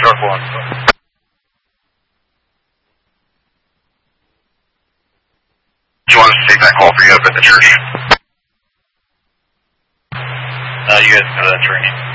Truck 1. Do you want us to take that call for you up at the church? You guys go to that training.